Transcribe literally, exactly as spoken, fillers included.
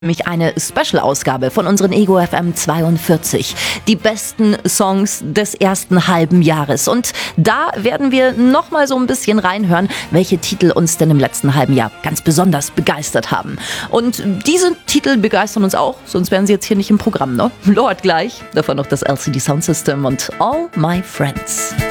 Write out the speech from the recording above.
Nämlich eine Special-Ausgabe von unseren Ego F M zweiundvierzig. Die besten Songs des ersten halben Jahres. Und da werden wir nochmal so ein bisschen reinhören, welche Titel uns denn im letzten halben Jahr ganz besonders begeistert haben. Und diese Titel begeistern uns auch, sonst wären sie jetzt hier nicht im Programm, ne? Lord gleich, davon noch das L C D Sound System und All My Friends.